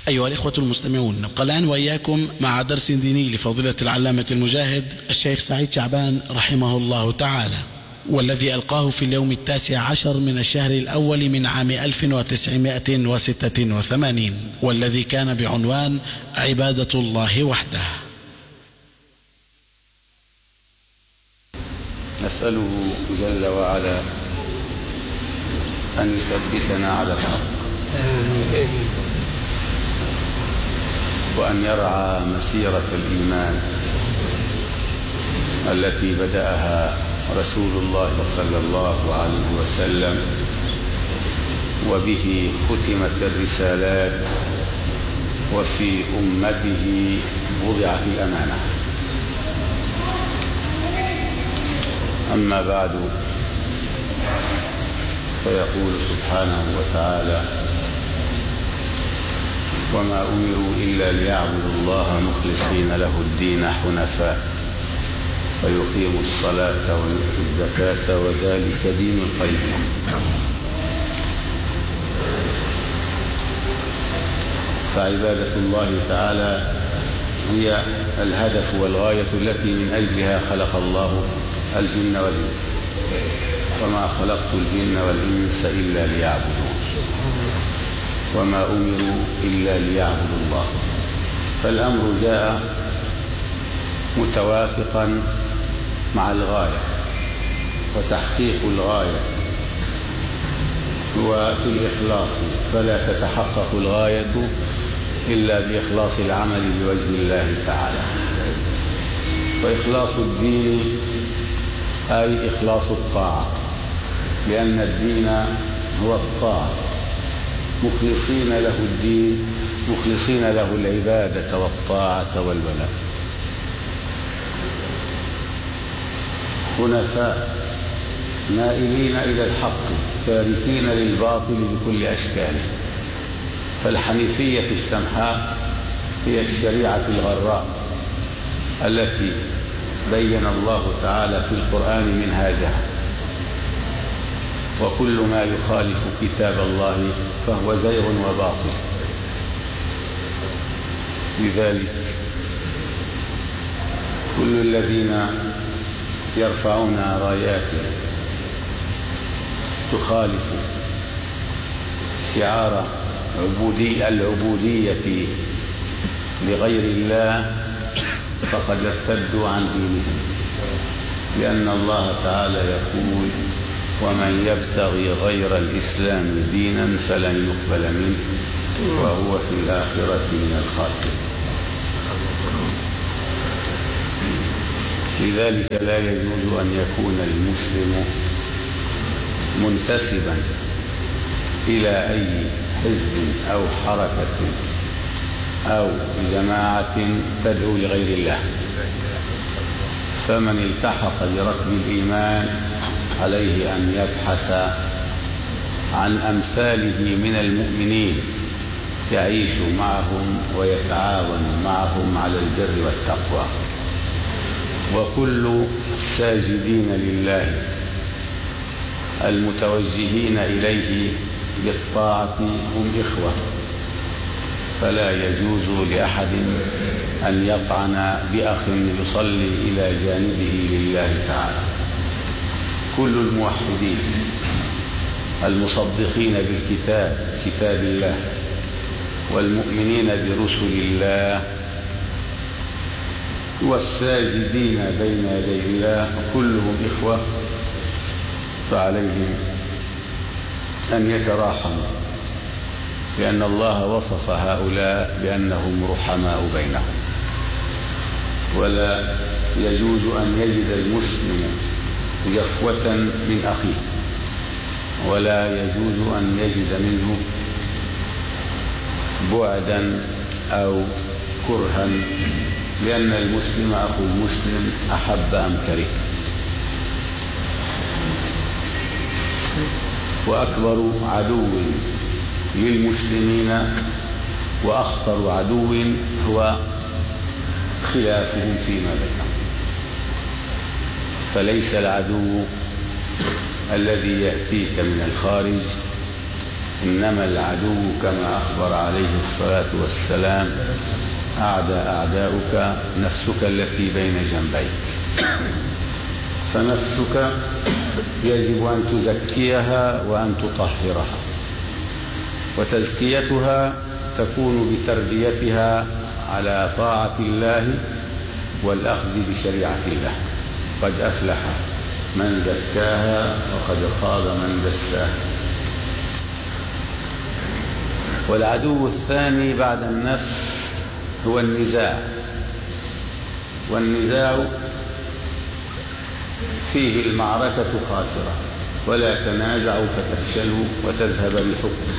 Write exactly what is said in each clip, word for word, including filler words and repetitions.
أيها الإخوة المستمعون، نبقى الآن وإياكم مع درس ديني لفضيلة العلامة المجاهد الشيخ سعيد شعبان رحمه الله تعالى، والذي ألقاه في اليوم التاسع عشر من الشهر الأول من عام ألف وتسعمائة وستة وثمانين، والذي كان بعنوان عبادة الله وحده. نسأله جل وعلا أن يثبتنا على الحق، وأن يرعى مسيرة الإيمان التي بدأها رسول الله صلى الله عليه وسلم، وبه ختمت الرسالات، وفي أمته وضعت الأمانة. أما بعد، فيقول سبحانه وتعالى: وما أمروا إلا ليعبدوا الله مخلصين له الدين حنفاء ويقيموا الصلاة ويؤتوا الزكاة وذلك دين القيم. فعبادة الله تعالى هي الهدف والغاية التي من أجلها خلق الله الجن والإنس، وما خلقت الجن والإنس إلا ليعبدون، وما أمروا إلا ليعبدوا الله. فالأمر جاء متوافقا مع الغاية، وتحقيق الغاية وفي الإخلاص، فلا تتحقق الغاية إلا بإخلاص العمل لوجه الله تعالى. وإخلاص الدين أي إخلاص الطاعة، لأن الدين هو الطاعة، مخلصين له الدين، مخلصين له العبادة والطاعة والولاء، حنفاء مائلين إلى الحق تاركين للباطل بكل أشكاله. فالحنيفية السمحاء هي الشريعة الغراء التي بين الله تعالى في القرآن منهاجها، وكل ما يخالف كتاب الله فهو زيغ وباطل. لذلك كل الذين يرفعون رايات تخالف شعار عبودي العبودية لغير الله فقد ارتدوا عن دينهم، لأن الله تعالى يقول: ومن يبتغي غير الإسلام دينا فلن يقبل منه وهو في الآخرة من الخاسرين. لذلك لا يجوز أن يكون المسلم منتسبا إلى أي حزب أو حركة أو جماعة تدعو لغير الله. فمن التحق بركب الإيمان عليه أن يبحث عن أمثاله من المؤمنين يعيش معهم ويتعاون معهم على البر والتقوى. وكل الساجدين لله المتوجهين إليه بالطاعة هم إخوة، فلا يجوز لأحد أن يطعن بأخ يصلي إلى جانبه لله تعالى. كل الموحدين المصدقين بالكتاب كتاب الله والمؤمنين برسل الله والساجدين بين يدي الله كلهم إخوة، فعليهم أن يتراحموا، لأن الله وصف هؤلاء بأنهم رحماء بينهم. ولا يجوز أن يجد المسلم جفوة من أخيه، ولا يجوز أن يجد منه بعدا أو كرها، لأن المسلم أخو المسلم أحب أم كره. وأكبر عدو للمسلمين وأخطر عدو هو خلافهم فيما بينهم. فليس العدو الذي يأتيك من الخارج إنما العدو كما أخبر عليه الصلاة والسلام أعدى أعداؤك نفسك التي بين جنبيك. فنفسك يجب أن تزكيها وأن تطهرها، وتزكيتها تكون بتربيتها على طاعة الله والأخذ بشريعة الله. قد أفلح من زكاها وقد خاب من دساها. والعدو الثاني بعد النفس هو النزاع، والنزاع فيه المعركة خاسرة، ولا تنازعوا فتفشلوا وتذهب ريحكم.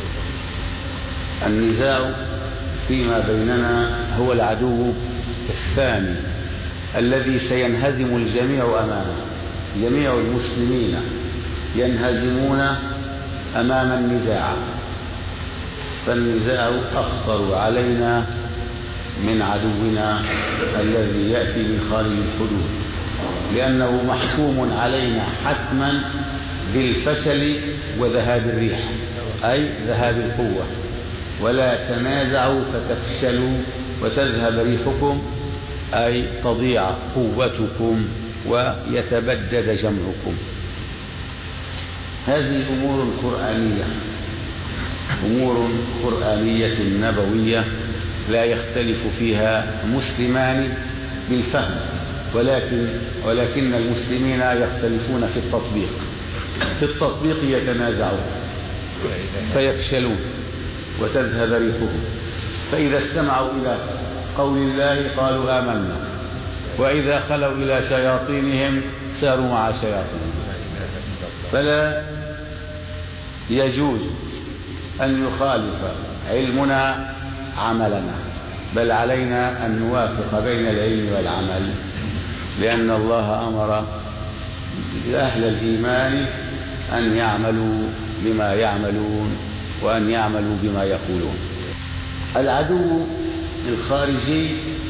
النزاع فيما بيننا هو العدو الثاني الذي سينهزم الجميع أمامه. جميع المسلمين ينهزمون أمام النزاع، فالنزاع أخطر علينا من عدونا الذي يأتي من خارج الحدود، لأنه محكوم علينا حتما بالفشل وذهاب الريح، أي ذهاب القوة. ولا تنازعوا فتفشلوا وتذهب ريحكم، أي تضيع قوتكم ويتبدد جمعكم. هذه أمور قرآنية، أمور قرآنية نبوية لا يختلف فيها مسلمان بالفهم، ولكن ولكن المسلمين يختلفون في التطبيق. في التطبيق يتنازعون فيفشلون وتذهب ريحهم، فإذا استمعوا إلى قول الله قالوا آمنا، وإذا خلوا إلى شياطينهم ساروا مع شياطينهم. فلا يجوز أن يخالف علمنا عملنا، بل علينا أن نوافق بين العلم والعمل، لأن الله أمر أهل الإيمان أن يعملوا بما يعملون وأن يعملوا بما يقولون. العدو الخارجي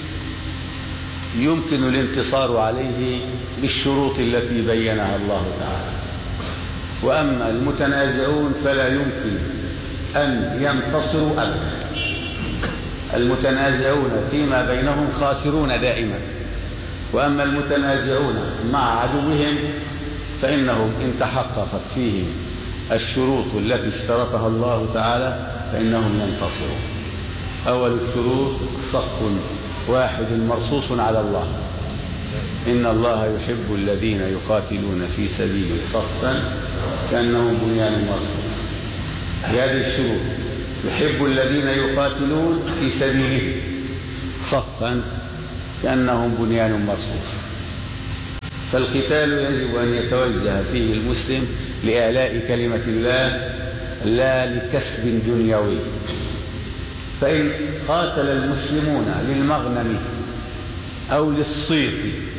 يمكن الانتصار عليه بالشروط التي بينها الله تعالى، وأما المتنازعون فلا يمكن أن ينتصروا أبدا. المتنازعون فيما بينهم خاسرون دائما، وأما المتنازعون مع عدوهم فإنهم إن تحققت فيهم الشروط التي اشترطها الله تعالى فإنهم ينتصرون. أول الشروط صف واحد مرصوص على الله، إن الله يحب الذين يقاتلون في سبيله صفا كأنهم بنيان مرصوص. هذه الشروط: يحب الذين يقاتلون في سبيله صفا كأنهم بنيان مرصوص. فالقتال يجب أن يتوجه فيه المسلم لإعلاء كلمة الله لا لكسب دنيوي. فإن قاتل المسلمون للمغنم أو للصيت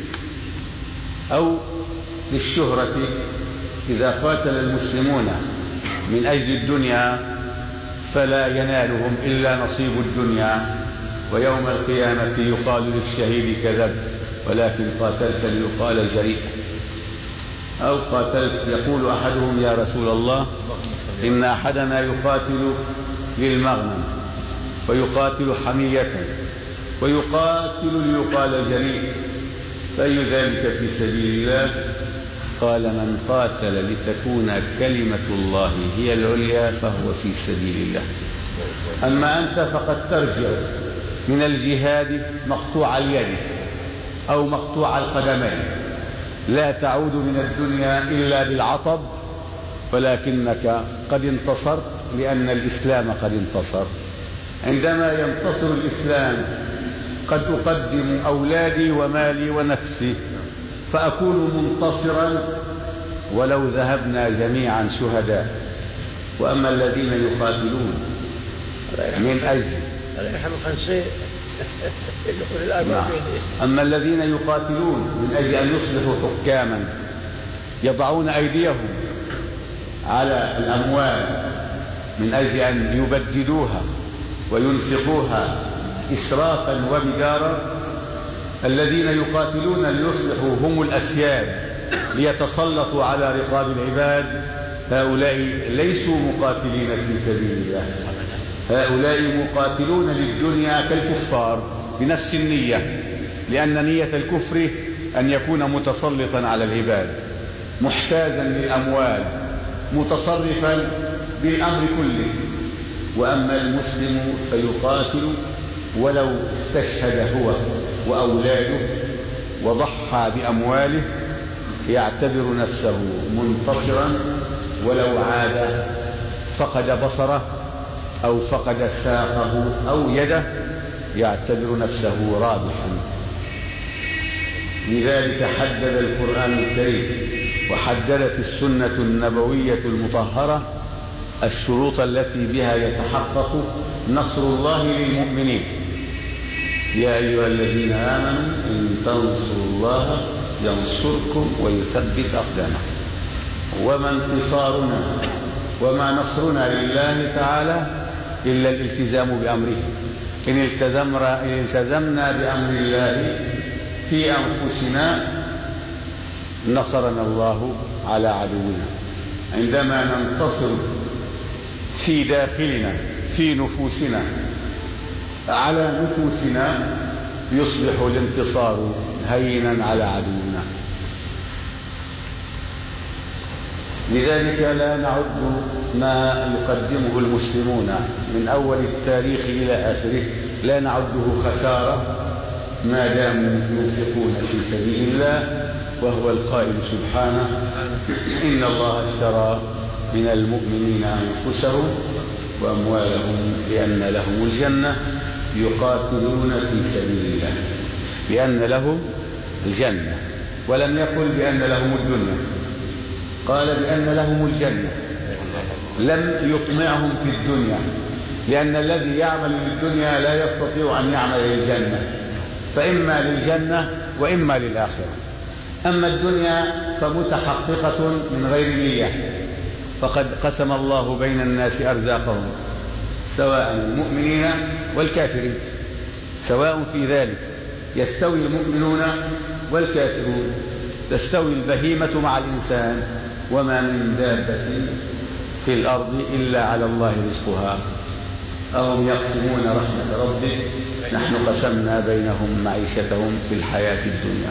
أو للشهرة، إذا قاتل المسلمون من أجل الدنيا فلا ينالهم إلا نصيب الدنيا، ويوم القيامة يقال للشهيد كذبت ولكن قاتلت ليقال جريء. أو قاتلت يقول أحدهم يا رسول الله إن أحدنا يقاتل للمغنم ويقاتل حمية ويقاتل ليقال جريء، فأي ذلك في سبيل الله؟ قال من قاتل لتكون كلمة الله هي العليا فهو في سبيل الله. أما أنت فقد ترجع من الجهاد مقطوع اليد أو مقطوع القدمين، لا تعود من الدنيا إلا بالعطب، ولكنك قد انتصرت لأن الإسلام قد انتصر. عندما ينتصر الإسلام قد أقدم أولادي ومالي ونفسي فأكون منتصرا ولو ذهبنا جميعا شهداء. وأما الذين يقاتلون من أجل أما الذين يقاتلون من أجل أن يصلحوا حكاما يضعون أيديهم على الأموال من أجل أن يبددوها وينفقوها إسرافا وبدارا، الذين يقاتلون ليصلحوا هم الأسياد ليتسلطوا على رقاب العباد، هؤلاء ليسوا مقاتلين في سبيل الله، هؤلاء مقاتلون للدنيا كالكفار بنفس النية، لأن نية الكفر أن يكون متسلطا على العباد، محتاجا للأموال، متصرفا بالأمر كله. وأما المسلم فيقاتل ولو استشهد هو وأولاده وضحى بأمواله، يعتبر نفسه منتصرا، ولو عاد فقد بصره أو فقد ساقه أو يده يعتبر نفسه رابحا. لذلك حدد القرآن الكريم وحددت السنة النبوية المطهرة الشروط التي بها يتحقق نصر الله للمؤمنين. يا أيها الذين آمنوا إن تنصروا الله ينصركم ويثبت أقدامكم. وما انتصارنا وما نصرنا لله تعالى إلا الالتزام بأمره. إن التزمنا بأمر الله في أنفسنا نصرنا الله على عدونا. عندما ننتصر في داخلنا في نفوسنا على نفوسنا يصبح الانتصار هينا على عدونا. لذلك لا نعد ما يقدمه المسلمون من أول التاريخ إلى آخره لا نعده خسارة ما داموا ينفقون في سبيل الله، وهو القائل سبحانه: إن الله اشترى من المؤمنين أنفسهم وأموالهم بأن لهم الجنة يقاتلون في سبيل الله. بأن لهم الجنة، ولم يقل بأن لهم الدنيا، قال بأن لهم الجنة، لم يطمعهم في الدنيا، لأن الذي يعمل للدنيا لا يستطيع أن يعمل للجنة، فإما للجنة وإما للآخرة. أما الدنيا فمتحققة من غير نية، فقد قسم الله بين الناس أرزاقهم سواء المؤمنين والكافرين، سواء في ذلك يستوي المؤمنون والكافرون، تستوي البهيمة مع الإنسان، وما من دابة في الأرض إلا على الله رزقها. أهم يقسمون رحمة ربك نحن قسمنا بينهم معيشتهم في الحياة الدنيا.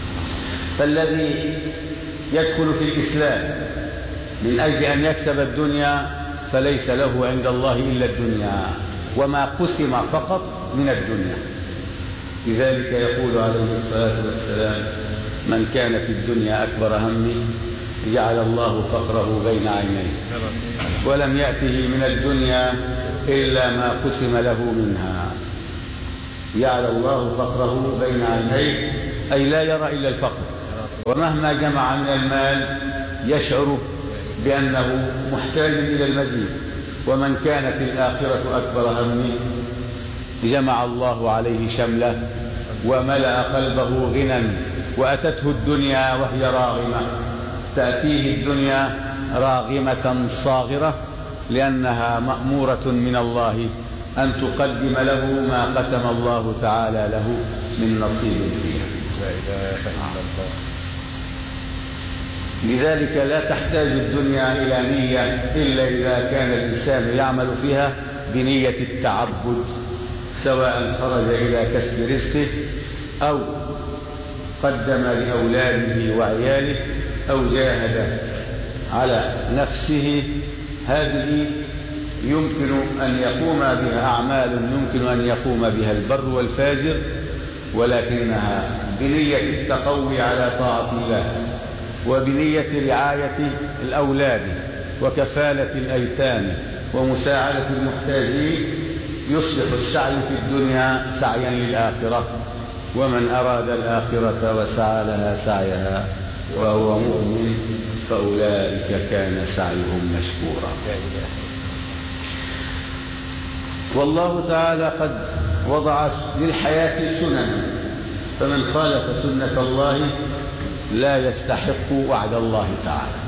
فالذي يدخل في الإسلام من أجل أن يكسب الدنيا فليس له عند الله إلا الدنيا، وما قسم فقط من الدنيا. لذلك يقول عليه الصلاة والسلام: من كانت الدنيا أكبر همه جعل الله فقره بين عينيه، ولم يأته من الدنيا إلا ما قسم له منها. جعل الله فقره بين عينيه أي لا يرى إلا الفقر، ومهما جمع من المال يشعر بأنه محتاج إلى المزيد. ومن كانت الآخرة أكبر همه جمع الله عليه شمله وملأ قلبه غنى، وأتته الدنيا وهي راغمة. تأتيه الدنيا راغمة صاغرة لأنها مأمورة من الله أن تقدم له ما قسم الله تعالى له من نصيب فيها. لا إله إلا الله. لذلك لا تحتاج الدنيا إلى نية إلا إذا كان الإنسان يعمل فيها بنية التعبد، سواء خرج إلى كسب رزقه أو قدم لأولاده وعياله أو جاهد على نفسه. هذه يمكن أن يقوم بها أعمال يمكن أن يقوم بها البر والفاجر، ولكنها بنية التقوي على طاعة الله، وبنية رعاية الأولاد وكفالة الأيتام ومساعدة المحتاجين، يصبح السعي في الدنيا سعيا للآخرة. ومن أراد الآخرة وسعى لها سعيها وهو مؤمن فأولئك كان سعيهم مشكورا. والله تعالى قد وضع للحياة سننا، فمن خالف سنة الله لا يستحق وعد الله تعالى.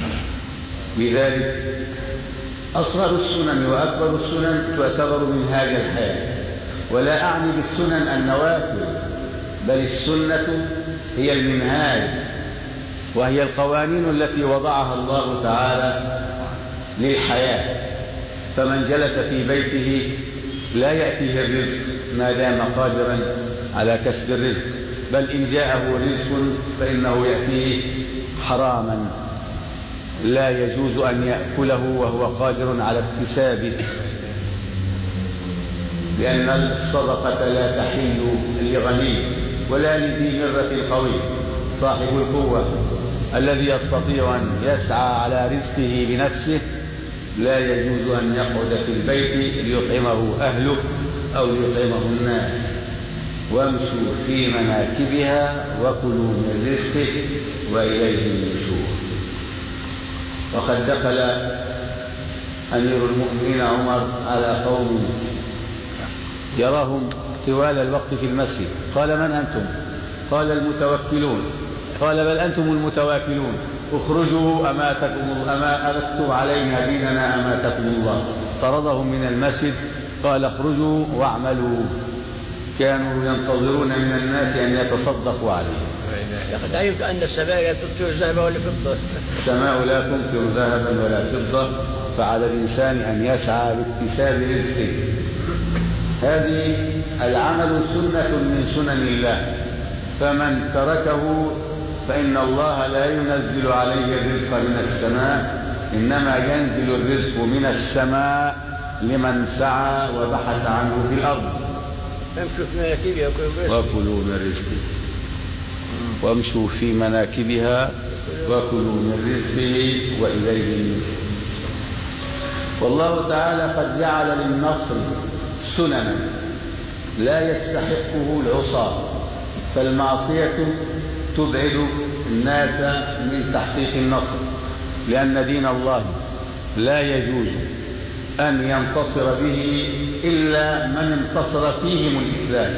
لذلك أصغر السنن وأكبر السنن تعتبر منهاج الحياة، ولا أعني بالسنن النوافل، بل السنة هي المنهاج وهي القوانين التي وضعها الله تعالى للحياة. فمن جلس في بيته لا يأتيه الرزق ما دام قادرا على كسب الرزق، بل إن جاءه رزق فإنه يأتيه حراما لا يجوز أن يأكله وهو قادر على اكتسابه، لأن الصدقة لا تحل لغني ولا لذي مرة القوي. صاحب القوة الذي يستطيع أن يسعى على رزقه بنفسه لا يجوز أن يقعد في البيت ليطعمه أهله أو ليطعمه الناس. وامشوا في مناكبها وكلوا من رزقه وإليه النشور. وقد دخل أمير المؤمنين عمر على قوم يراهم طوال الوقت في المسجد، قال: من أنتم؟ قال: المتوكلون. قال: بل أنتم المتواكلون، اخرجوا أماتكم أما أردتم علينا ديننا أماتكم الله. طردهم من المسجد، قال: اخرجوا واعملوا. كانوا ينتظرون من الناس أن يتصدقوا عليهم. لقد علمت أن السماء لا تمطر ذهبا ولا فضة. السماء لا تمطر ذهبا ولا فضة، فعلى الإنسان أن يسعى لاكتساب رزقه. هذه العمل سنة من سنن الله، فمن تركه فإن الله لا ينزل عليه الرزق من السماء، إنما ينزل الرزق من السماء لمن سعى وبحث عنه في الأرض. وكلوا من رزقه وامشوا في مناكبها وكلوا من رزقه وإليه النشور. والله تعالى قد جعل للنصر سننا لا يستحقه العصاة، فالمعصية تبعد الناس من تحقيق النصر، لأن دين الله لا يجوز أن ينتصر به إلا من انتصر فيهم الإسلام.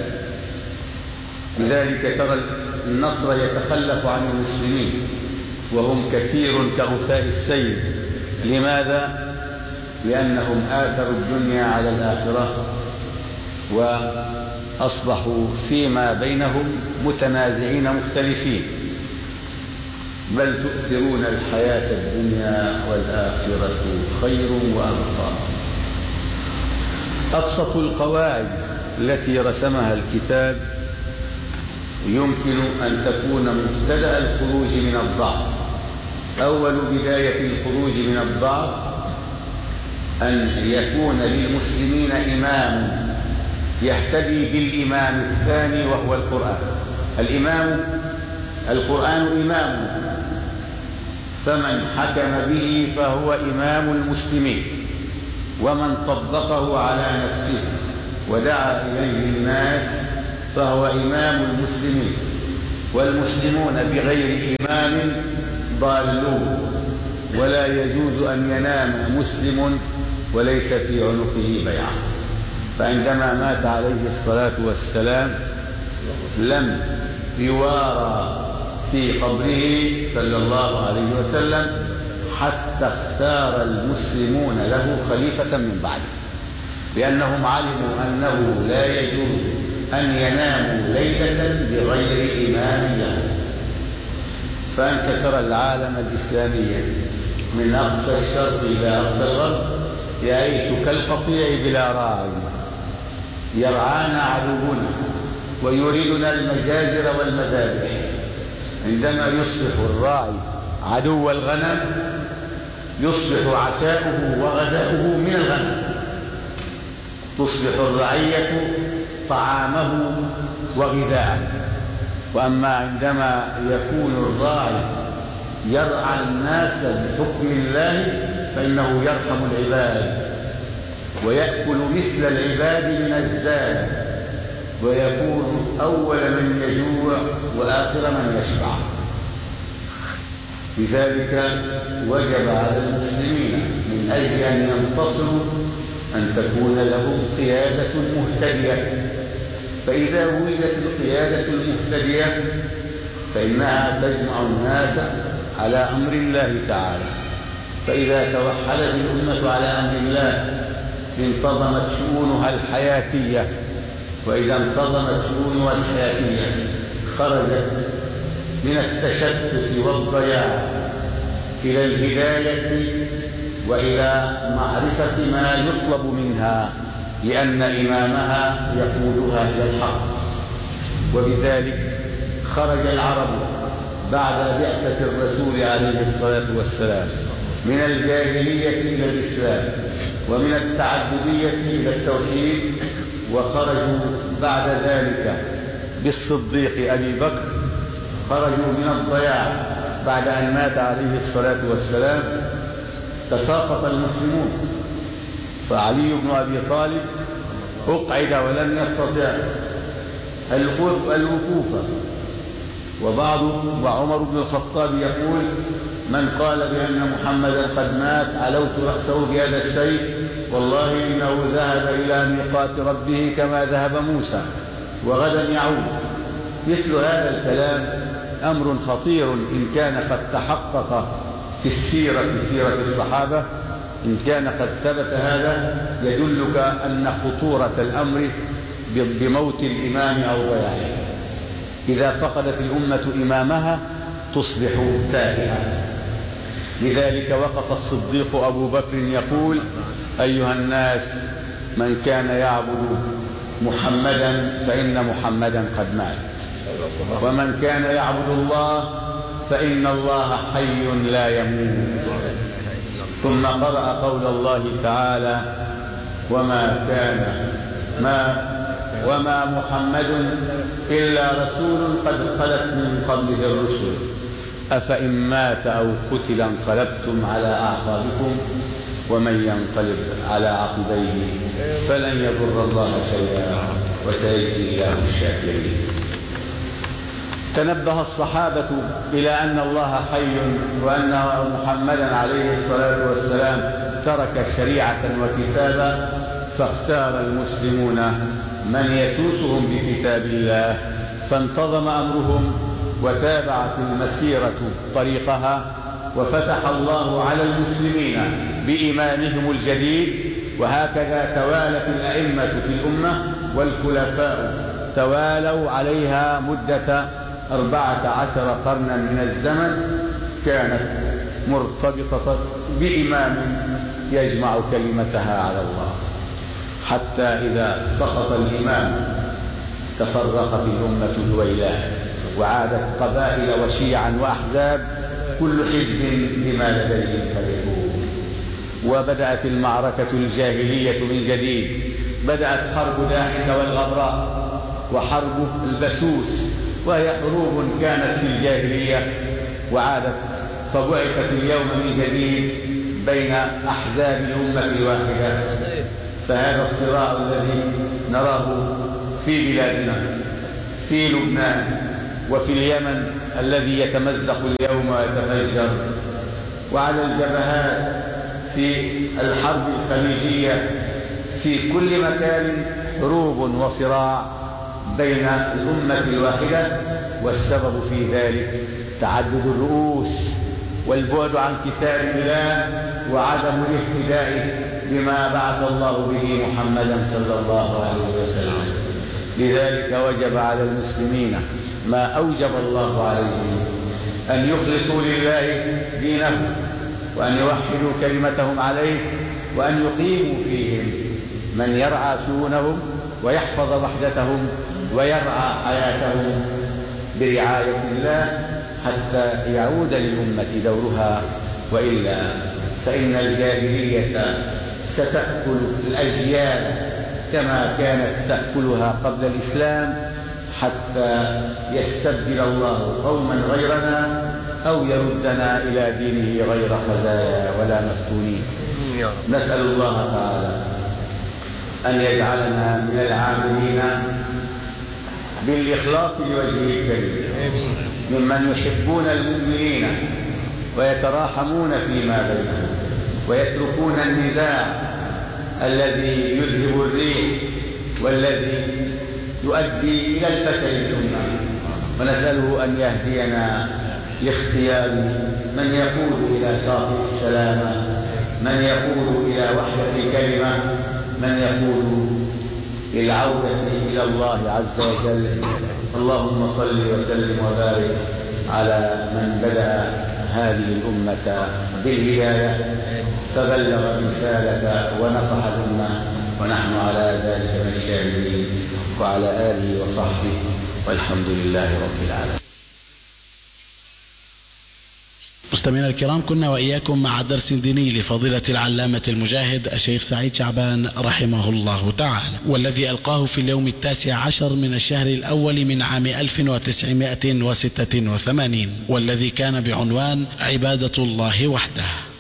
لذلك ترى النصر يتخلف عن المسلمين وهم كثير كغثاء السيل. لماذا؟ لأنهم آثروا الدنيا على الآخرة وأصبحوا فيما بينهم متنازعين مختلفين، بل تؤثرون الحياة الدنيا والآخرة خير وأبقى. أبسط القواعد التي رسمها الكتاب يمكن أن تكون مبتدأ الخروج من الضعف. أول بداية الخروج من الضعف أن يكون للمسلمين إمام يهتدي بالإمام الثاني وهو القرآن. الإمام القرآن إمام، فمن حكم به فهو إمام المسلمين، ومن طبقه على نفسه ودعا إليه الناس فهو إمام المسلمين. والمسلمون بغير إمام ضالون، ولا يجوز أن ينام مسلم وليس في عنقه بيعة. فعندما مات عليه الصلاة والسلام لم يوارى في قبره صلى الله عليه وسلم حتى اختار المسلمون له خليفة من بعده، لأنهم علموا أنه لا يجوز أن يناموا ليلة بغير إمام له. فأنت ترى العالم الإسلامي من أقصى الشرق إلى أقصى الغرب يعيش كالقطيع بلا راعي، يرعانا عدونا ويريدنا المجازر والمذابح. عندما يصبح الراعي عدو الغنم يصبح عشاؤه وغداؤه من الغنم، تصبح الرعية طعامه وغذاءه. وأما عندما يكون الراعي يرعى الناس بحكم الله فإنه يرحم العباد ويأكل مثل العباد من الزاد، ويكون أول من يجوع وآخر من يشبع. لذلك وجب على المسلمين من أجل أن ينتصروا أن تكون لهم قيادة مهتدية. فإذا وجدت القيادة المهتدية فإنها تجمع الناس على أمر الله تعالى. فإذا توحدت الأمة على أمر الله انتظمت شؤونها الحياتية، وإذا انتظمت شؤونها الحياتية خرجت من التشتت والضياع إلى الهداية وإلى معرفة ما يطلب منها، لأن إمامها يقودها إلى الحق. وبذلك خرج العرب بعد بعثة الرسول عليه الصلاة والسلام من الجاهلية إلى الإسلام، ومن التعبدية إلى التوحيد، وخرجوا بعد ذلك بالصديق أبي بكر، خرجوا من الضياع بعد أن مات عليه الصلاة والسلام. تساقط المسلمون، فعلي بن أبي طالب أقعد ولم يستطع الوقوف، وبعض وعمر بن الخطاب يقول: من قال بأن محمدا قد مات علوت رأسه بهذا السيف، والله إنه ذهب إلى ميقات ربه كما ذهب موسى وغدا يعود. مثل هذا الكلام أمر خطير إن كان قد تحقق في السيرة، في سيرة الصحابة. إن كان قد ثبت هذا يدلك أن خطورة الأمر بموت الإمام أو ضياعه. إذا فقدت الأمة إمامها تصبح تائهة. لذلك وقف الصديق أبو بكر يقول: أيها الناس، من كان يعبد محمدا فإن محمدا قد مات، ومن كان يعبد الله فإن الله حي لا يموت. ثم قرأ قول الله تعالى: وما كان ما وما محمد إلا رسول قد خلت من قبله الرسل أفإن مات أو قتل انقلبتم على أعقابكم ومن ينقلب على عقبيه فلن يضر الله شيئا وسيجزي الله الشاكرين. تنبه الصحابة إلى أن الله حي، وأن محمدا عليه الصلاة والسلام ترك شريعة وكتابا، فاختار المسلمون من يسوسهم بكتاب الله، فانتظم أمرهم وتابعت المسيرة طريقها، وفتح الله على المسلمين بإيمانهم الجديد. وهكذا توالت الأئمة في الأمة والخلفاء توالوا عليها مدة أربعة عشر قرنا من الزمن، كانت مرتبطة بإمام يجمع كلمتها على الله، حتى إذا سقط الإمام تفرقت الأمة دويلات، وعادت قبائل وشيعا وأحزاب، كل حزب بما لديهم فرحون. وبدأت المعركة الجاهلية من جديد. بدأت حرب داحس والغبراء، وحرب البسوس، وهي حروب كانت في الجاهلية وعادت، فبعثت اليوم من جديد بين أحزاب الأمة الواحدة. فهذا الصراع الذي نراه في بلادنا، في لبنان وفي اليمن الذي يتمزق اليوم ويتفجر، وعلى الجبهات في الحرب الخليجية، في كل مكان حروب وصراع بين الأمة الواحدة. والسبب في ذلك تعدد الرؤوس والبعد عن كتاب الله وعدم الاهتداء بما بعث الله به محمدا صلى الله عليه وسلم. لذلك وجب على المسلمين ما أوجب الله عليهم، أن يخلصوا لله دينهم، وأن يوحدوا كلمتهم عليه، وأن يقيموا فيهم من يرعى شؤونهم ويحفظ وحدتهم ويرعى حياتهم برعاية الله، حتى يعود للأمة دورها. وإلا فإن الجاهلية ستأكل الأجيال كما كانت تأكلها قبل الإسلام، حتى يستبدل الله قوما غيرنا أو يردنا إلى دينه غير خزايا ولا مفتونين. نسأل الله تعالى أن يجعلنا من العاملين بالإخلاص لوجهه الكريم، ممن يحبون المؤمنين ويتراحمون فيما بينهم ويتركون النزاع الذي يذهب الريح والذي يؤدي إلى الفشل الأمة. ونسأله أن يهدينا لاختيار من يقود إلى شاطئ السلامة، من يقود إلى وحدة الكلمة، من يقود للعودة إلى الله عز وجل. اللهم صل وسلم وبارك على من بدأ هذه الأمة بالهداية فبلغ الرسالة ونصح الأمة، ونحن على ذلك من الشاهدين، وعلى آله وصحبه، والحمد لله رب العالمين. مستمعينا الكرام، كنا وإياكم مع درس ديني لفضيلة العلامة المجاهد الشيخ سعيد شعبان رحمه الله تعالى، والذي ألقاه في اليوم التاسع عشر من الشهر الأول من عام ألف وتسعمائة وستة وثمانين، والذي كان بعنوان عبادة الله وحده.